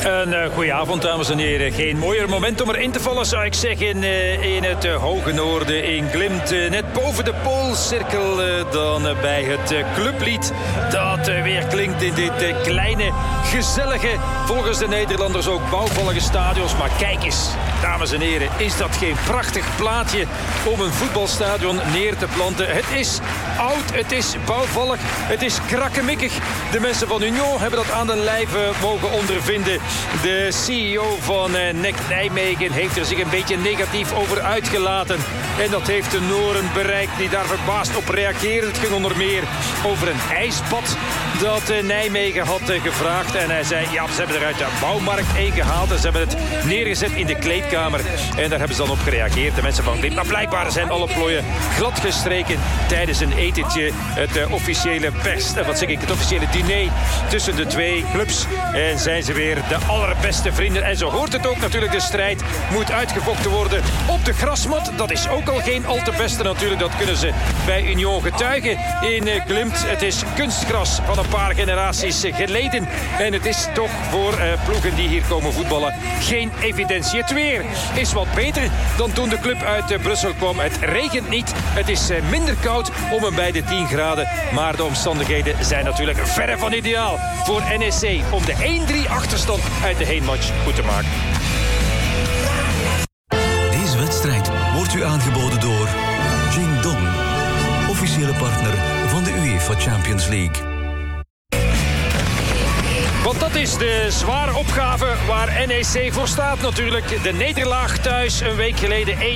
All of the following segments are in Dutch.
Een goeie avond, dames en heren. Geen mooier moment om erin te vallen, zou ik zeggen, in het hoge noorden in Glimt. Net boven de poolcirkel dan bij het clublied dat weer klinkt in dit kleine, gezellige, volgens de Nederlanders ook bouwvallige stadions. Maar kijk eens, dames en heren, is dat geen prachtig plaatje om een voetbalstadion neer te planten? Het is oud, het is bouwvallig, het is krakkemikkig. De mensen van Union hebben dat aan de lijve mogen ondervinden. De CEO van NEC Nijmegen heeft er zich een beetje negatief over uitgelaten. En dat heeft de Noren bereikt die daar verbaasd op reageerden. Het ging onder meer over een ijsbad dat Nijmegen had gevraagd. En hij zei, ja, ze hebben er uit de bouwmarkt één gehaald. En ze hebben het neergezet in de kleedkamer. En daar hebben ze dan op gereageerd. De mensen van Glimt. Maar blijkbaar zijn alle plooien glad gestreken tijdens een etentje. Het officiële het officiële diner tussen de twee clubs. En zijn ze weer de allerbeste vrienden. En zo hoort het ook natuurlijk. De strijd moet uitgevochten worden op de grasmat. Dat is ook al geen al te beste natuurlijk. Dat kunnen ze bij Union getuigen in Glimt. Het is kunstgras van een paar generaties geleden. En het is toch voor ploegen die hier komen voetballen geen evidentie. Het weer is wat beter dan toen de club uit Brussel kwam. Het regent niet. Het is minder koud om en bij de 10 graden. Maar de omstandigheden zijn natuurlijk verre van ideaal voor NEC om de 1-3 achterstand uit de heenmatch goed te maken. Deze wedstrijd wordt u aangeboden door Jingdong, officiële partner van de UEFA Champions League. Want dat is de zware opgave waar NEC voor staat natuurlijk. De nederlaag thuis een week geleden 1-3.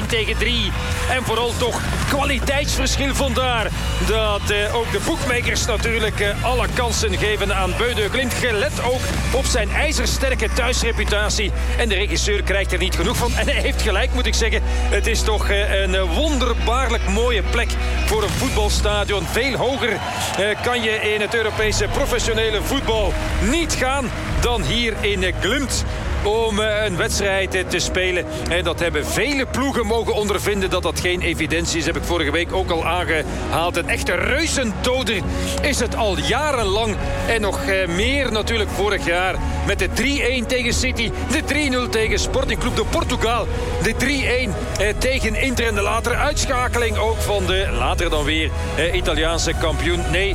En vooral toch kwaliteitsverschil vandaar. Dat ook de boekmakers natuurlijk alle kansen geven aan Beu de Glimt. Gelet ook op zijn ijzersterke thuisreputatie. En de regisseur krijgt er niet genoeg van. En hij heeft gelijk, moet ik zeggen. Het is toch een wonderbaarlijk mooie plek voor een voetbalstadion. Veel hoger kan je in het Europese professionele voetbal niet gaan dan hier in Glimt om een wedstrijd te spelen. En dat hebben vele ploegen mogen ondervinden dat dat geen evidentie is. Heb ik vorige week ook al aangehaald. Een echte reuzendoder is het al jarenlang. En nog meer natuurlijk vorig jaar met de 3-1 tegen City. De 3-0 tegen Sporting Club de Portugal. De 3-1 tegen Inter. En de latere uitschakeling ook van de later dan weer Italiaanse kampioen. Nee,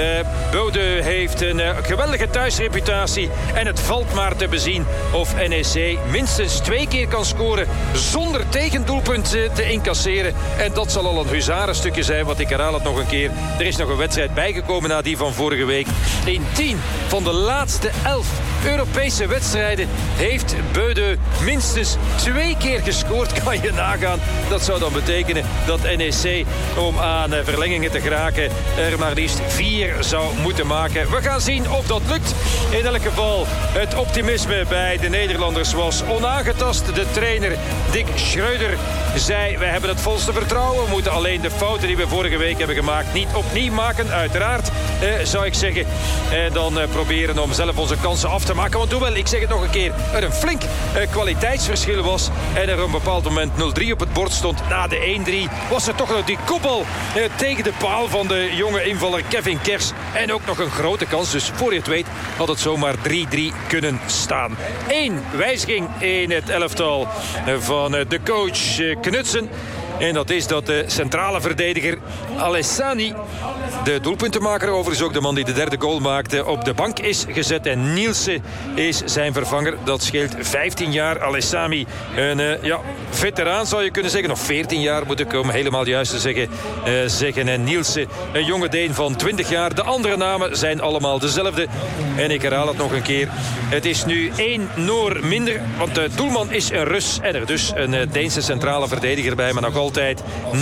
Bode heeft een geweldige thuisreputatie. En het valt maar te bezien of NEC minstens 2 keer kan scoren zonder tegendoelpunt te incasseren. En dat zal al een huzarenstukje zijn, want ik herhaal het nog een keer. Er is nog een wedstrijd bijgekomen na die van vorige week. In 10 van de laatste 11 Europese wedstrijden heeft Beude minstens 2 keer gescoord. Kan je nagaan. Dat zou dan betekenen dat NEC om aan verlengingen te geraken er maar liefst 4 zou moeten maken. We gaan zien of dat lukt. In elk geval het optimisme bij de Nederlanders was onaangetast. De trainer Dick Schreuder zei, wij hebben het volste vertrouwen. We moeten alleen de fouten die we vorige week hebben gemaakt niet opnieuw maken. Uiteraard, zou ik zeggen. En dan proberen om zelf onze kansen af te maken. Want hoewel, ik zeg het nog een keer, er een flink kwaliteitsverschil was en er op een bepaald moment 0-3 op het bord stond na de 1-3, was er toch nog die koppel tegen de paal van de jonge invaller Kevin Kers. En ook nog een grote kans. Dus voor je het weet had het zomaar 3-3 kunnen staan. 1 wijziging in het elftal van de coach Knutsen. En dat is dat de centrale verdediger Alessani, de doelpuntenmaker overigens ook de man die de derde goal maakte, op de bank is gezet. En Nielsen is zijn vervanger. Dat scheelt 15 jaar. Alessani, een veteraan zou je kunnen zeggen. Of 14 jaar moet ik om helemaal juist te zeggen. En Nielsen, een jonge Deen van 20 jaar. De andere namen zijn allemaal dezelfde. En ik herhaal het nog een keer. Het is nu 1 Noor minder. Want de doelman is een Rus. En er dus een Deense centrale verdediger bij. Maar nog altijd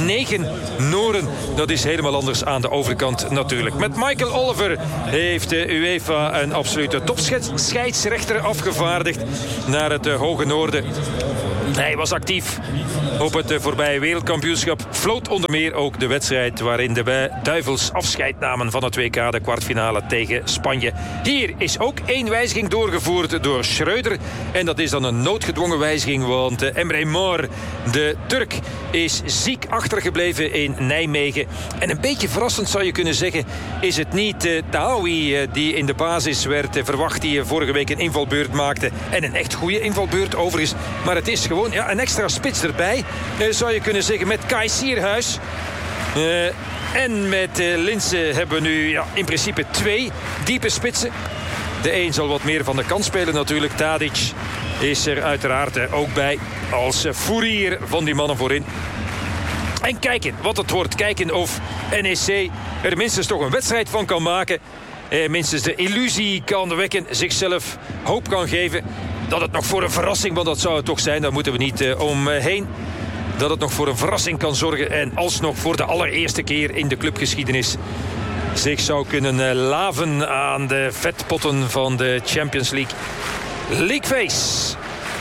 9 Noren. Dat is helemaal anders aan de overkant natuurlijk. Met Michael Oliver heeft de UEFA een absolute topscheidsrechter afgevaardigd naar het hoge noorden. Hij was actief op het voorbije wereldkampioenschap. Floot onder meer ook de wedstrijd waarin de Duivels afscheid namen van het WK, de kwartfinale tegen Spanje. Hier is ook 1 wijziging doorgevoerd door Schreuder. En dat is dan een noodgedwongen wijziging, want Emre Mor, de Turk, is ziek achtergebleven in Nijmegen. En een beetje verrassend zou je kunnen zeggen, is het niet Tahawi die in de basis werd verwacht, die vorige week een invalbeurt maakte. En een echt goede invalbeurt overigens. Maar het is gewoon een extra spits erbij, zou je kunnen zeggen, met Kai Sierhuis. En met Linse hebben we nu in principe 2 diepe spitsen. De een zal wat meer van de kant spelen natuurlijk. Tadic is er uiteraard ook bij als fourier van die mannen voorin. En kijken wat het wordt. Kijken of NEC er minstens toch een wedstrijd van kan maken. Minstens de illusie kan wekken. Zichzelf hoop kan geven. Dat het nog voor een verrassing, want dat zou het toch zijn. Daar moeten we niet omheen. Dat het nog voor een verrassing kan zorgen. En alsnog voor de allereerste keer in de clubgeschiedenis zich zou kunnen laven aan de vetpotten van de Champions League. Leagueface.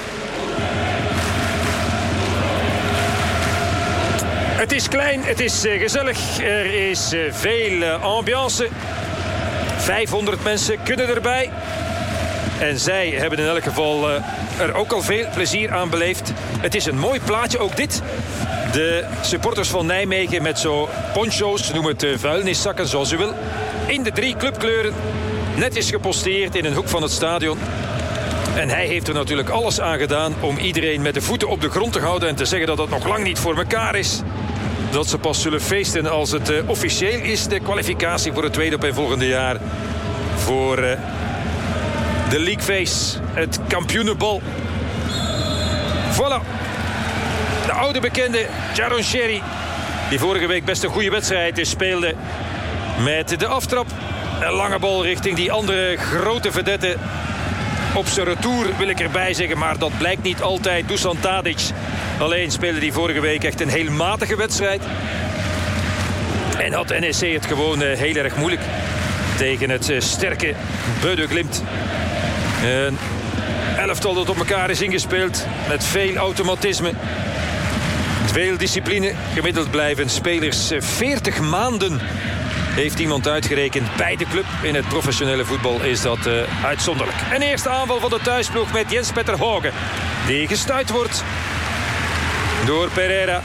Het is klein, het is gezellig. Er is veel ambiance. 500 mensen kunnen erbij. En zij hebben in elk geval er ook al veel plezier aan beleefd. Het is een mooi plaatje, ook dit. De supporters van Nijmegen met zo poncho's, noem het vuilniszakken zoals u wil. In de 3 clubkleuren. Netjes geposteerd in een hoek van het stadion. En hij heeft er natuurlijk alles aan gedaan om iedereen met de voeten op de grond te houden. En te zeggen dat het nog lang niet voor elkaar is. Dat ze pas zullen feesten als het officieel is. De kwalificatie voor het tweede opeenvolgende jaar. Voor de Leagueface. Het kampioenenbal. Voilà. De oude bekende Jaron Sherry. Die vorige week best een goede wedstrijd speelde. Met de aftrap. Een lange bal richting die andere grote vedette. Op zijn retour wil ik erbij zeggen. Maar dat blijkt niet altijd. Dusan Tadic. Alleen speelde die vorige week echt een heel matige wedstrijd. En had NEC het gewoon heel erg moeilijk. Tegen het sterke Bøde Glimt. Een elftal dat op elkaar is ingespeeld. Met veel automatisme. Veel discipline. Gemiddeld blijven spelers 40 maanden. Heeft iemand uitgerekend bij de club. In het professionele voetbal is dat uitzonderlijk. Een eerste aanval van de thuisploeg met Jens Petter Hauge. Die gestuit wordt door Pereira.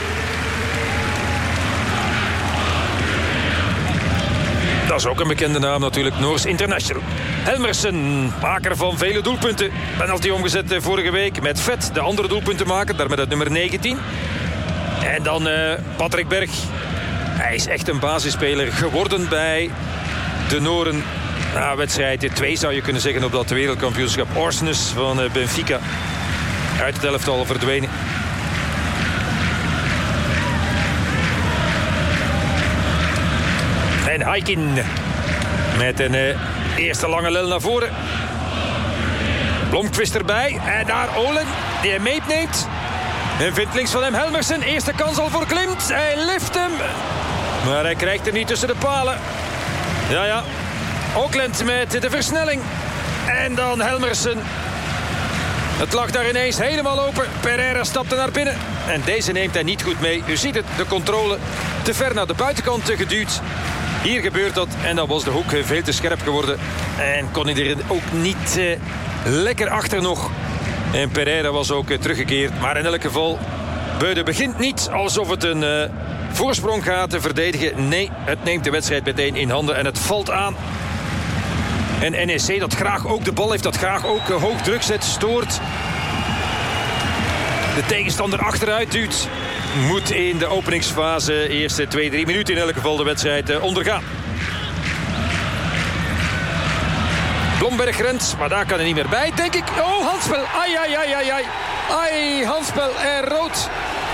Dat is ook een bekende naam natuurlijk, Noors International. Helmersen, maker van vele doelpunten. Penalty omgezet vorige week met Vet, de andere doelpuntenmaker. Daar met het nummer 19. En dan Patrick Berg. Hij is echt een basisspeler geworden bij de Noren. Wedstrijd 2 zou je kunnen zeggen op dat wereldkampioenschap. Orsnes van Benfica. Uit het elftal verdwenen. En Haikin met een eerste lange lel naar voren. Blomqvist erbij. En daar Olen die hem meeneemt. En vindt links van hem Helmersen. Eerste kans al voor Glimt. Hij lift hem. Maar hij krijgt hem niet tussen de palen. Ja. Auckland met de versnelling. En dan Helmersen. Het lag daar ineens helemaal open. Pereira stapte naar binnen. En deze neemt hij niet goed mee. U ziet het, de controle te ver naar de buitenkant geduwd. Hier gebeurt dat. En dan was de hoek veel te scherp geworden. En kon hij er ook niet lekker achter nog. En Pereira was ook teruggekeerd. Maar in elk geval, Bøde begint niet alsof het een voorsprong gaat te verdedigen. Nee, het neemt de wedstrijd meteen in handen en het valt aan. En NEC dat graag ook de bal heeft, dat graag ook hoog druk zet, stoort. De tegenstander achteruit duwt. Moet in de openingsfase eerste 2-3 minuten in elk geval de wedstrijd ondergaan. Blomberg rent, maar daar kan hij niet meer bij, denk ik. Oh, handspel. Ai, handspel en rood.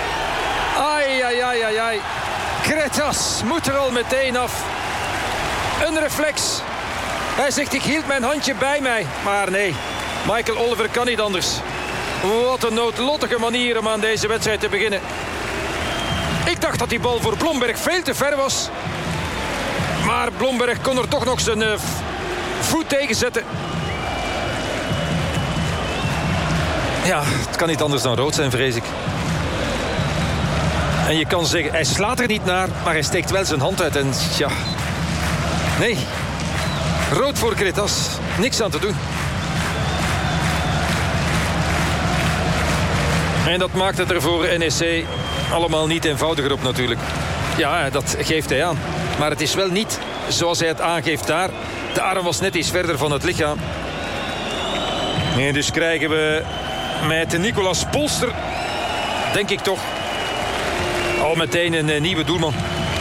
Ai. Kretas moet er al meteen af. Een reflex. Hij zegt, ik hield mijn handje bij mij. Maar nee, Michael Oliver kan niet anders. Wat een noodlottige manier om aan deze wedstrijd te beginnen. Ik dacht dat die bal voor Blomberg veel te ver was. Maar Blomberg kon er toch nog zijn voet tegen zetten. Ja, het kan niet anders dan rood zijn, vrees ik. En je kan zeggen, hij slaat er niet naar, maar hij steekt wel zijn hand uit. En ja, nee. Rood voor Cretas. Niks aan te doen. En dat maakt het er voor NEC allemaal niet eenvoudiger op natuurlijk. Ja, dat geeft hij aan. Maar het is wel niet zoals hij het aangeeft daar. De arm was net iets verder van het lichaam. En dus krijgen we met Nicolas Polster, denk ik toch, al meteen een nieuwe doelman.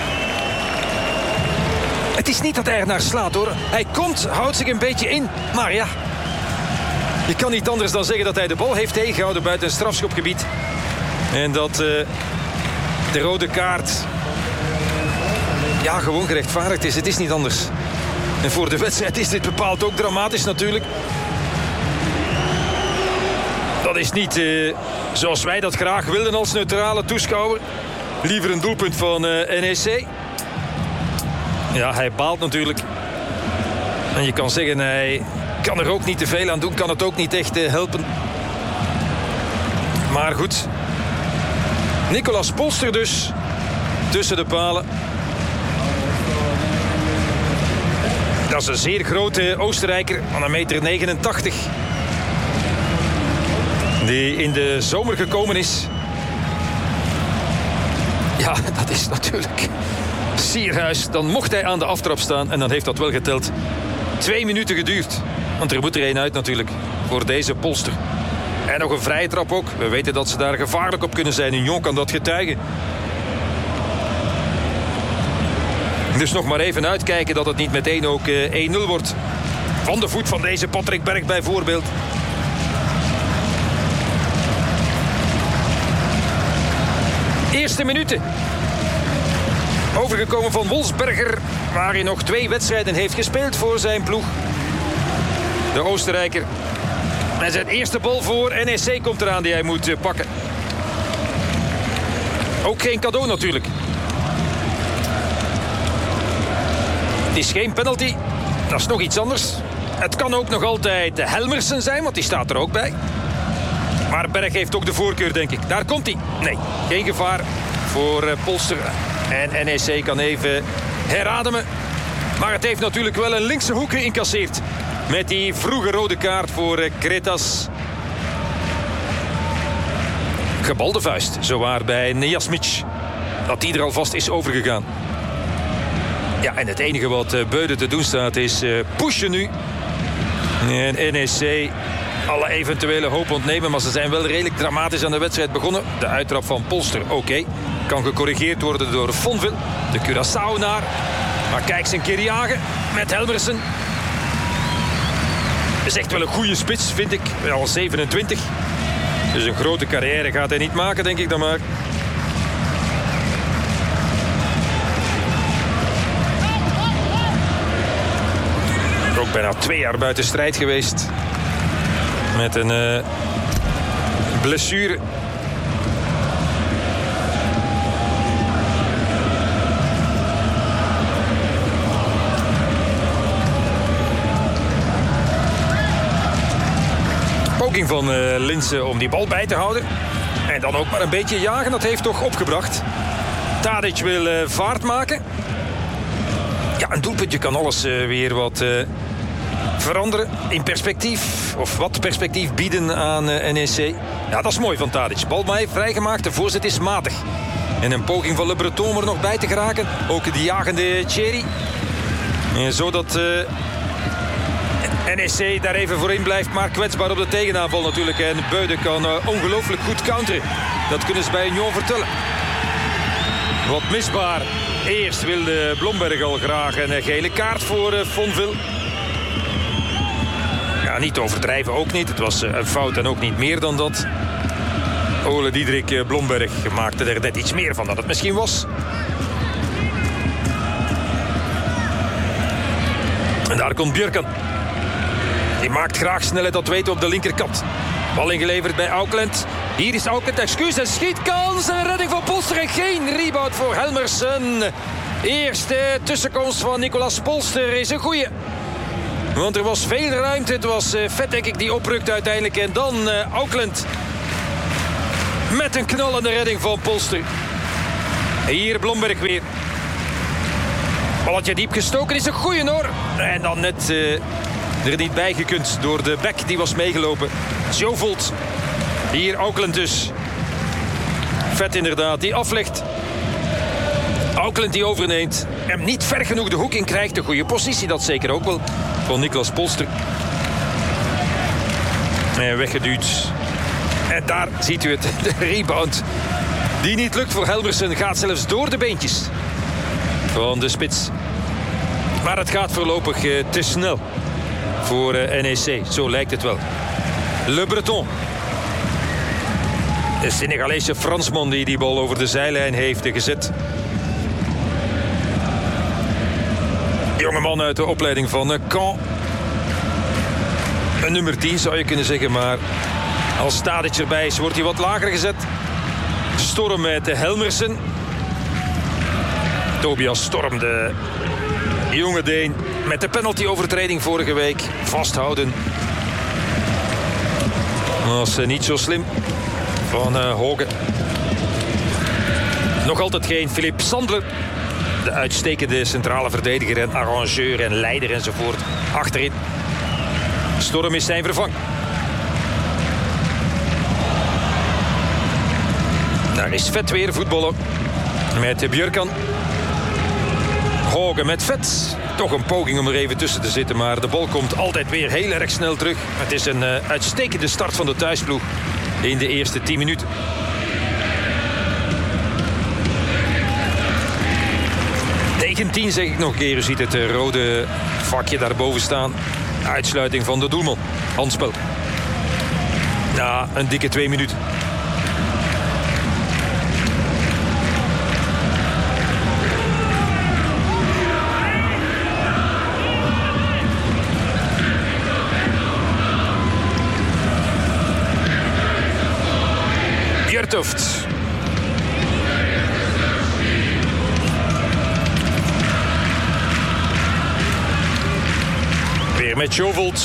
Het is niet dat hij er naar slaat, hoor. Hij komt, houdt zich een beetje in. Maar ja, je kan niet anders dan zeggen dat hij de bal heeft tegengehouden buiten een strafschopgebied. En dat de rode kaart ja, gewoon gerechtvaardigd is. Het is niet anders. En voor de wedstrijd is dit bepaald ook dramatisch natuurlijk. Dat is niet zoals wij dat graag wilden als neutrale toeschouwer. Liever een doelpunt van NEC. Ja, hij baalt natuurlijk. En je kan zeggen, hij kan er ook niet te veel aan doen. Kan het ook niet echt helpen. Maar goed. Nicolas Polster dus. Tussen de palen. Dat is een zeer grote Oostenrijker van 1,89 meter. Die in de zomer gekomen is. Ja, dat is natuurlijk Sierhuis. Dan mocht hij aan de aftrap staan en dan heeft dat wel geteld. 2 minuten geduurd. Want er moet er één uit natuurlijk. Voor deze Polster. En nog een vrije trap ook. We weten dat ze daar gevaarlijk op kunnen zijn. Union kan dat getuigen. Dus nog maar even uitkijken dat het niet meteen ook 1-0 wordt. Van de voet van deze Patrick Berg bijvoorbeeld. Eerste minuten. Overgekomen van Wolfsberger, waar hij nog 2 wedstrijden heeft gespeeld voor zijn ploeg. De Oostenrijker. En zijn eerste bal voor NEC komt eraan die hij moet pakken. Ook geen cadeau natuurlijk. Het is geen penalty. Dat is nog iets anders. Het kan ook nog altijd Helmersen zijn, want die staat er ook bij. Maar Berg heeft ook de voorkeur, denk ik. Daar komt hij. Nee, geen gevaar voor Polster. En NEC kan even herademen. Maar het heeft natuurlijk wel een linkse hoek geïncasseerd. Met die vroege rode kaart voor Cretas. Gebalde vuist, zowaar bij Nejasmic. Dat die er alvast is overgegaan. Ja, en het enige wat Beude te doen staat is pushen nu. En NEC alle eventuele hoop ontnemen. Maar ze zijn wel redelijk dramatisch aan de wedstrijd begonnen. De uittrap van Polster, oké. Kan gecorrigeerd worden door Fonville. De Curaçaonaar. Maar kijk eens een keer jagen met Helmersen. Is echt wel een goede spits, vind ik. Al 27. Dus een grote carrière gaat hij niet maken, denk ik dan maar. Ook bijna 2 jaar buiten strijd geweest. Met een blessure. Poging van Linse om die bal bij te houden. En dan ook maar een beetje jagen. Dat heeft toch opgebracht. Tadic wil vaart maken. Ja, een doelpuntje kan alles weer wat veranderen in perspectief. Of wat perspectief bieden aan NEC. Ja, dat is mooi van Tadic. Bal maar vrijgemaakt. De voorzet is matig. En een poging van Le Breton om er nog bij te geraken. Ook die jagende Thierry. Zodat NEC daar even voor in blijft. Maar kwetsbaar op de tegenaanval natuurlijk. En Beude kan ongelooflijk goed counteren. Dat kunnen ze bij Union vertellen. Wat misbaar. Eerst wilde Blomberg al graag een gele kaart voor Fonville. Ja, niet overdrijven ook niet. Het was een fout en ook niet meer dan dat. Ole Diederik Blomberg maakte er net iets meer van dan het misschien was. En daar komt Björkan. Die maakt graag snelheid, dat weten we, op de linkerkant. Bal ingeleverd bij Auckland. Hier is Auckland, excuus en schietkans. En redding van Polster en geen rebound voor Helmersen. Eerste tussenkomst van Nicolas Polster is een goeie. Want er was veel ruimte. Het was Vet, denk ik, die oprukt uiteindelijk. En dan Auckland. Met een knallende redding van Polster. Hier Blomberg weer. Balletje diep gestoken, is een goeie hoor. En dan net er niet bij gekund door de back die was meegelopen. Sjovold. Hier Auckland dus. Vet inderdaad, die aflegt. Auckland die overneemt. Hem niet ver genoeg de hoek in krijgt. De goede positie, dat zeker ook wel. Van Niklas Polster. En weggeduwd. En daar ziet u het. De rebound. Die niet lukt voor Helmersen. Gaat zelfs door de beentjes van de spits. Maar het gaat voorlopig te snel voor NEC. Zo lijkt het wel. Le Breton. De Senegalese Fransman die bal over de zijlijn heeft gezet. Jongeman uit de opleiding van Caen. Een nummer 10 zou je kunnen zeggen, maar als Tadic erbij is, wordt hij wat lager gezet. Storm met Helmersen. Tobias Storm, de jonge Deen, met de penalty-overtreding vorige week. Vasthouden. Dat was niet zo slim van Hoge. Nog altijd geen Philippe Sandler. De uitstekende centrale verdediger en arrangeur en leider enzovoort achterin. Storm is zijn vervang. Daar is Vet weer voetballen met Björkan. Hoge met Vet. Toch een poging om er even tussen te zitten, maar de bal komt altijd weer heel erg snel terug. Het is een uitstekende start van de thuisploeg in de eerste 10 minuten. Tegen 10 zeg ik nog een keer. U ziet het rode vakje daarboven staan. Uitsluiting van de doelman. Handspel. Na een dikke 2 minuten. Bjertoft. Weer met Sjovold.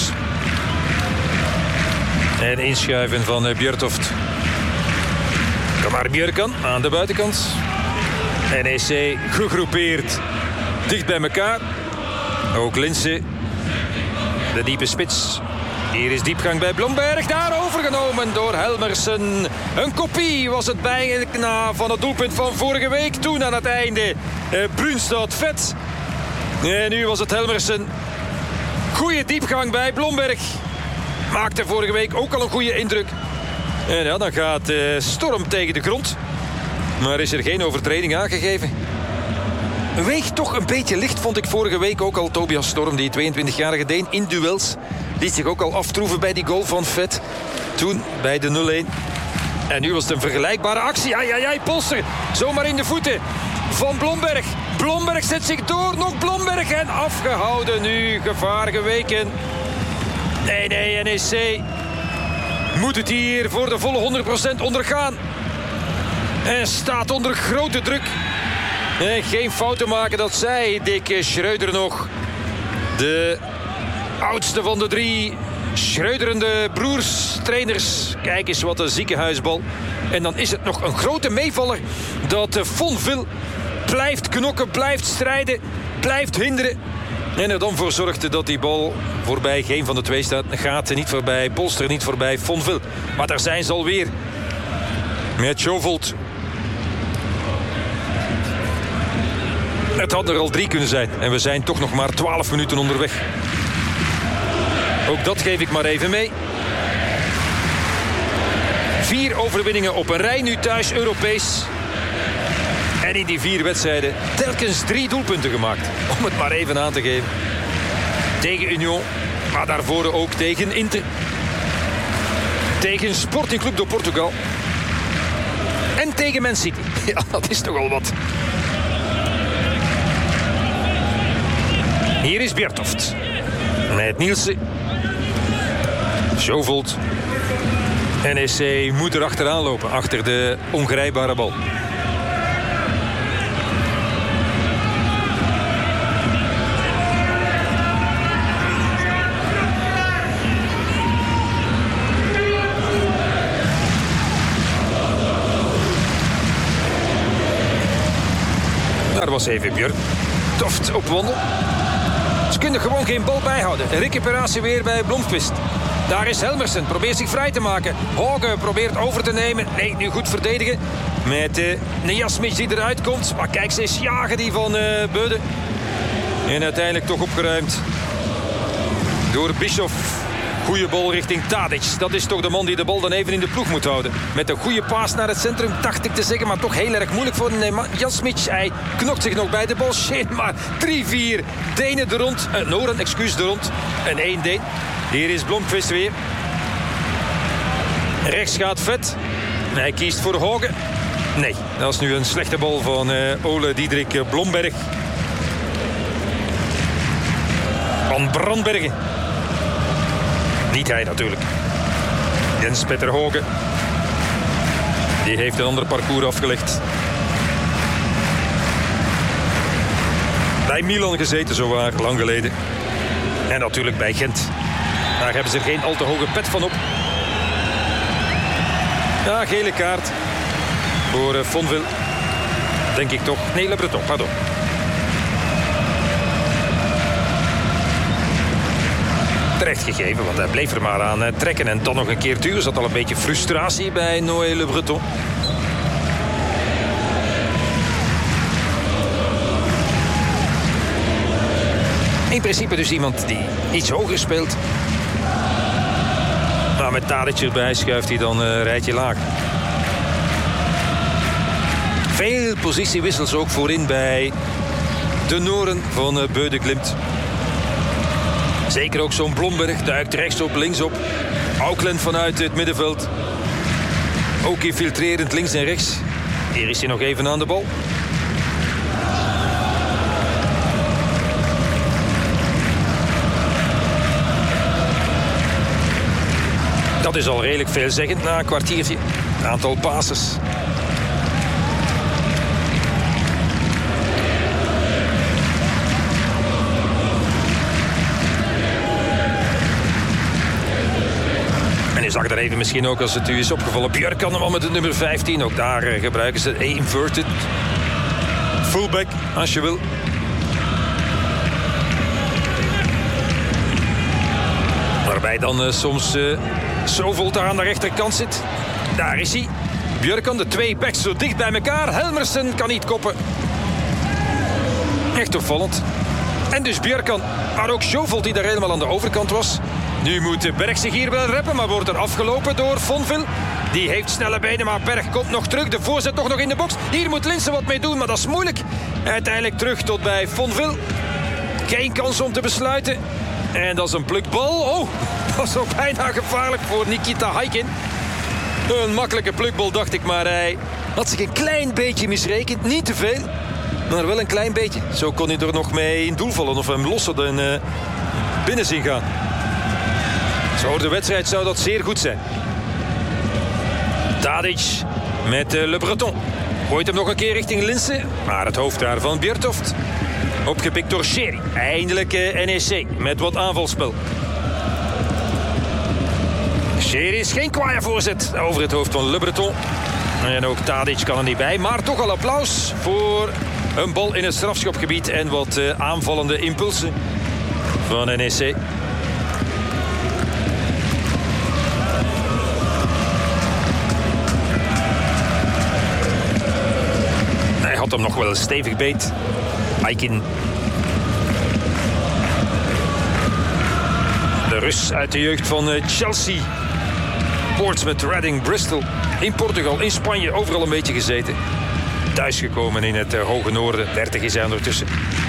En inschuiven van Bjertoft. Kom maar Björkan aan de buitenkant. NEC gegroepeerd. Dicht bij elkaar. Ook Linse. De diepe spits. Hier is diepgang bij Blomberg. Daar overgenomen door Helmersen. Een kopie was het bijna van het doelpunt van vorige week. Toen aan het einde Brunstad Vet. En nu was het Helmersen. Goeie diepgang bij Blomberg. Maakte vorige week ook al een goede indruk. En ja, dan gaat Storm tegen de grond. Maar is er geen overtreding aangegeven. Weegt toch een beetje licht, vond ik vorige week ook al. Tobias Storm, die 22-jarige Deen in duels. Liet zich ook al aftroeven bij die goal van Vet. Toen bij de 0-1. En nu was het een vergelijkbare actie. Ai, Polster. Zomaar in de voeten van Blomberg. Blomberg zet zich door. Nog Blomberg en afgehouden nu. Gevaar geweken. Nee, NEC moet het hier voor de volle 100% ondergaan. En staat onder grote druk. Geen fouten maken, dat zei Dick Schreuder nog. De oudste van de 3 Schreuderende broers, trainers. Kijk eens wat een ziekenhuisbal. En dan is het nog een grote meevaller dat Fonville blijft knokken, blijft strijden, blijft hinderen. En er dan voor zorgde dat die bal voorbij geen van de twee staat. Gaat niet voorbij Polster, niet voorbij Fonville. Maar daar zijn ze alweer. Met Sjovold. Het had er al 3 kunnen zijn. En we zijn toch nog maar 12 minuten onderweg. Ook dat geef ik maar even mee. 4 overwinningen op een rij, nu thuis Europees. En in die 4 wedstrijden telkens 3 doelpunten gemaakt. Om het maar even aan te geven. Tegen Union, maar daarvoor ook tegen Inter. Tegen Sporting Club de Portugal. En tegen Man City. Ja, dat is toch al wat. Hier is Bjertoft. Met Nielsen. Sjovold. NEC moet er achteraan lopen. Achter de ongrijpbare bal. was even Björk. Toft op wandel. Ze kunnen gewoon geen bal bijhouden. Een recuperatie weer bij Blomqvist. Daar is Helmersen, probeert zich vrij te maken. Hauge probeert over te nemen. Nee, nu goed verdedigen. Met Nejasmic die eruit komt. Maar kijk, ze is jagen die van Beude. En uiteindelijk toch opgeruimd door Bischoff. Goeie bal richting Tadic. Dat is toch de man die de bal dan even in de ploeg moet houden. Met een goede paas naar het centrum, dacht ik te zeggen. Maar toch heel erg moeilijk voor Nejasmic. Hij knokt zich nog bij de bal. Shit, maar 3-4 Denen er rond. Noren, excuus, er rond. En 1 Deen. Hier is Blomqvist weer. Rechts gaat Vet. Hij kiest voor Hauge. Nee, dat is nu een slechte bal van Ole Diederik Blomberg. Van Brandbergen. Niet hij natuurlijk. Jens-Petter Hauge. Die heeft een ander parcours afgelegd. Bij Milan gezeten zowaar, lang geleden. En natuurlijk bij Gent. Daar hebben ze geen al te hoge pet van op. Ja, gele kaart. Voor Fonville. Denk ik toch. Nee, Le Breton, pardon. Terecht gegeven, want hij bleef er maar aan trekken. En dan nog een keer duur. Er zat al een beetje frustratie bij Noé Le Breton. In principe dus iemand die iets hoger speelt. Maar met Tadic erbij schuift hij dan een rijtje laag. Veel positiewissels ook voorin bij de Noren van Beude Glimt. Zeker ook zo'n Blomberg duikt rechts op, links op. Auckland vanuit het middenveld. Ook infiltrerend links en rechts. Hier is hij nog even aan de bal. Dat is al redelijk veelzeggend na een kwartiertje. Een aantal passes. En je zag er even misschien ook, als het u is opgevallen, Björk kan hem al met het nummer 15. Ook daar gebruiken ze inverted. Fullback, als je wil. Waarbij dan soms Sovold daar aan de rechterkant zit. Daar is hij. Björkan, de twee backs zo dicht bij elkaar. Helmersen kan niet koppen. Echt opvallend. En dus Björkan, maar ook Sovold die daar helemaal aan de overkant was. Nu moet Berg zich hier wel reppen, maar wordt er afgelopen door Fonville. Die heeft snelle benen, maar Berg komt nog terug. De voorzet toch nog in de box. Hier moet Linssen wat mee doen, maar dat is moeilijk. Uiteindelijk terug tot bij Fonville. Geen kans om te besluiten. En dat is een plukbal. Oh, dat is ook bijna gevaarlijk voor Nikita Haikin. Een makkelijke plukbal, dacht ik, maar hij had zich een klein beetje misrekend. Niet te veel, maar wel een klein beetje. Zo kon hij er nog mee in doel vallen of hem lossen en binnen zien gaan. Zo de wedstrijd zou dat zeer goed zijn. Tadic met Le Breton. Gooit hem nog een keer richting Linssen. Maar het hoofd daar van Bjertoft. Opgepikt door Sherry. Eindelijk NEC met wat aanvalspel. Sherry is geen kwaaie voorzet over het hoofd van Le Breton. En ook Tadic kan er niet bij. Maar toch al applaus voor een bal in het strafschopgebied. En wat aanvallende impulsen van NEC. Hij had hem nog wel stevig beet. Aikin. De Rus uit de jeugd van Chelsea. Portsmouth, Reading, Bristol. In Portugal, in Spanje, overal een beetje gezeten. Thuisgekomen in het hoge noorden. 30 is hij ondertussen.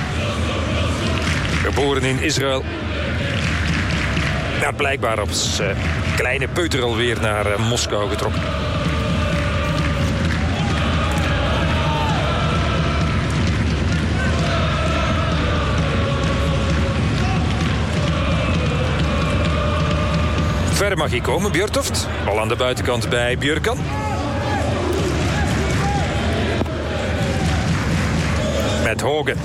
Geboren in Israël. Ja, blijkbaar als kleine peuter alweer naar Moskou getrokken. Ver mag hij komen, Bjertoft. Bal aan de buitenkant bij Björkan. Met Hauge.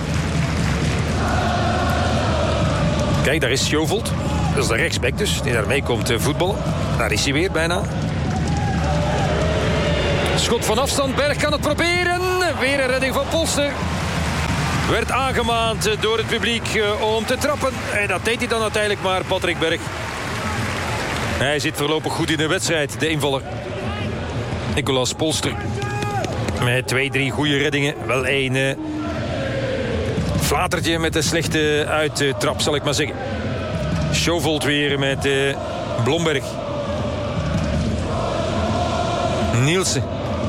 Kijk, daar is Sovold. Dat is de rechtsback dus, die daarmee komt voetballen. Daar is hij weer bijna. Schot van afstand, Berg kan het proberen. Weer een redding van Polster. werd aangemaand door het publiek om te trappen. En dat deed hij dan uiteindelijk maar, Patrick Berg. Hij zit voorlopig goed in de wedstrijd, de invaller. Nicolas Polster. Met 2-3 goede reddingen. Wel één flatertje met een slechte uittrap, zal ik maar zeggen. Schovold weer met Blomberg. Nielsen.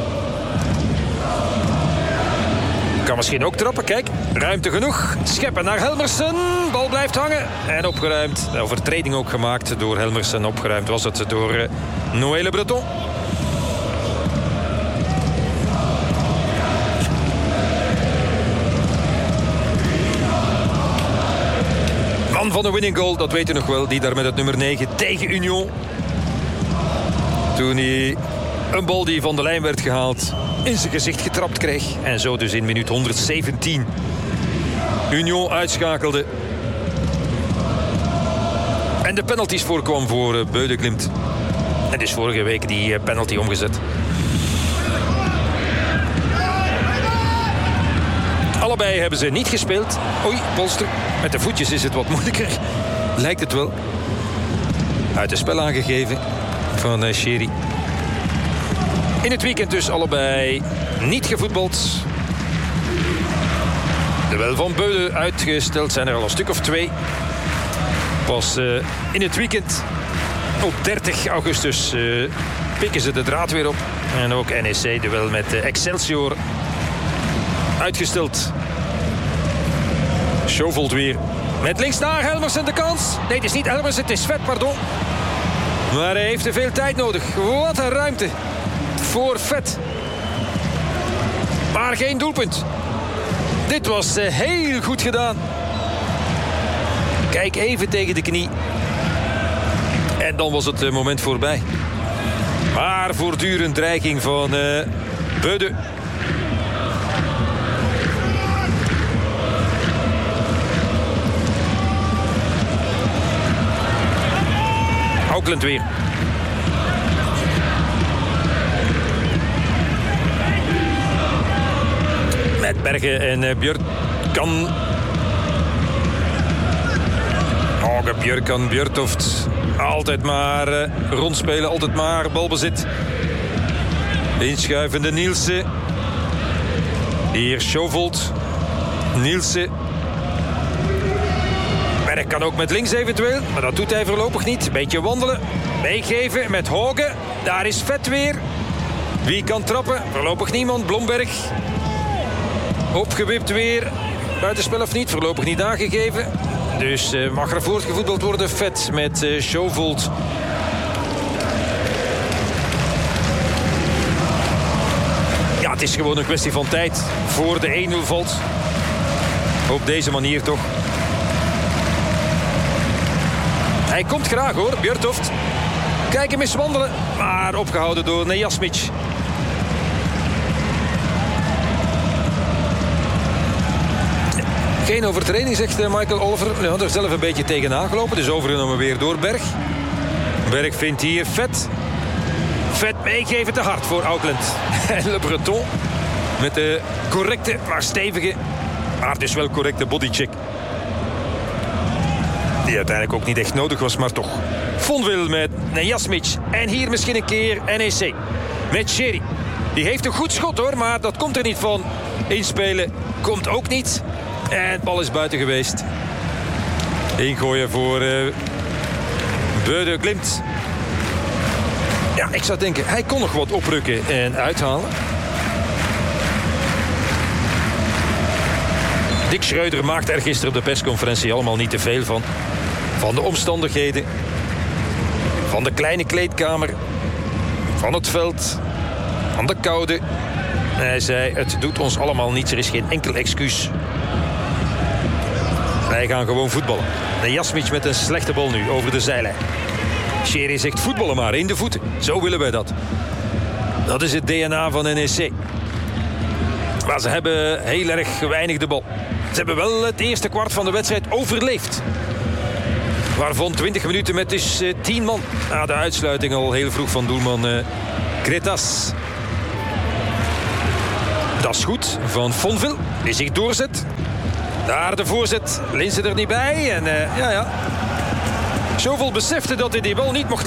Kan misschien ook trappen, kijk. Ruimte genoeg. Scheppen naar Helmersen. Bal blijft hangen. En opgeruimd. Overtreding ook gemaakt door Helmersen. Opgeruimd was het door Noël Le Breton. Man van de winning goal, dat weet u nog wel. Die daar met het nummer 9 tegen Union. Toen hij een bal die van de lijn werd gehaald in zijn gezicht getrapt kreeg. En zo dus in minuut 117 Union uitschakelde. En de penalties voorkwam voor Beude Glimt. En dus vorige week die penalty omgezet. Allebei hebben ze niet gespeeld. Oei, Polster. Met de voetjes is het wat moeilijker. Lijkt het wel. Uit het spel aangegeven van Sherry. In het weekend dus allebei niet gevoetbald. Duel van Beude uitgesteld. Zijn er al een stuk of 2. Pas in het weekend op 30 augustus pikken ze de draad weer op. En ook NEC duel met Excelsior uitgesteld. Schovold weer met links naar Helmersen de kans. Nee, het is niet Helmersen, het is Vet, pardon. Maar hij heeft te veel tijd nodig. Wat een ruimte voor Vet. Maar geen doelpunt. Dit was heel goed gedaan. Kijk even tegen de knie. En dan was het moment voorbij. Maar voortdurend dreiging van Beude. Auckland weer. Met Bergen en Björkan. Björkan, Björtoft. Altijd maar rondspelen, altijd maar balbezit. Inschuivende Nielsen. Hier Schovold. Nielsen. Berg kan ook met links eventueel, maar dat doet hij voorlopig niet. Beetje wandelen, meegeven met Hoge. Daar is Vet weer. Wie kan trappen? Voorlopig niemand. Blomberg. Opgewipt weer. Buitenspel of niet? Voorlopig niet aangegeven. Dus mag er voortgevoetbald worden. Vet met Schovold. Ja, het is gewoon een kwestie van tijd voor de 1-0 valt. Op deze manier toch. Hij komt graag hoor, Björtoft. Kijk hem eens wandelen. Maar opgehouden door Nejasmic. Geen overtreding, zegt Michael Oliver. Ja, er zelf een beetje tegenaan gelopen. Dus overgenomen weer door Berg. Berg vindt hier Vet. Vet meegeven te hard voor Auckland. En Le Breton met de correcte, maar stevige, maar dus wel correcte bodycheck. Die uiteindelijk ook niet echt nodig was, maar toch. Fonville met Nejasmic. En hier misschien een keer NEC. Met Sherry. Die heeft een goed schot hoor, maar dat komt er niet van. Inspelen komt ook niet. En het bal is buiten geweest. Ingooien voor Beude Glimt. Ja, ik zou denken, hij kon nog wat oprukken en uithalen. Dick Schreuder maakte er gisteren op de persconferentie allemaal niet te veel van. Van de omstandigheden. Van de kleine kleedkamer. Van het veld. Van de koude. Hij zei, het doet ons allemaal niets. Er is geen enkel excuus. Wij gaan gewoon voetballen. De Jasmic met een slechte bal nu over de zijlijn. Sherry zegt voetballen maar in de voeten. Zo willen wij dat. Dat is het DNA van NEC. Maar ze hebben heel erg weinig de bal. Ze hebben wel het eerste kwart van de wedstrijd overleefd. Waarvan 20 minuten met dus 10 man. Na de uitsluiting al heel vroeg van doelman Cretas. Dat is goed van Fonville, die zich doorzet. Daar de voorzet. Linse er niet bij. En ja. Zoveel besefte dat hij die bal niet mocht